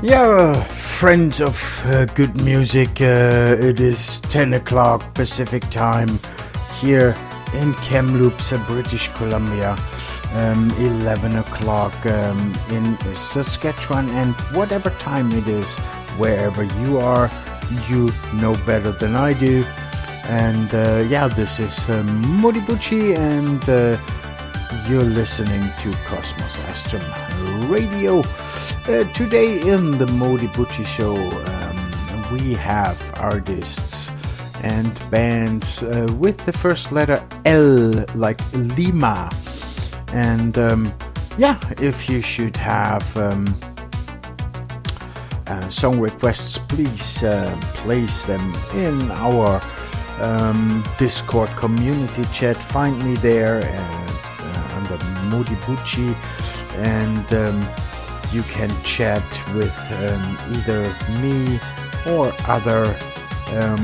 Yeah, friends of good music, it is 10 o'clock Pacific time here in Kamloops, British Columbia, 11 o'clock in Saskatchewan, and whatever time it is, wherever you are, you know better than I do. And yeah, this is Modibuchi, and you're listening to Cosmos Astrum Radio. Today in the Modibuchi Show, we have artists and bands with the first letter L, like Lima. And yeah, if you should have song requests, please place them in our Discord community chat. Find me there under Modibuchi, and you can chat with either me or other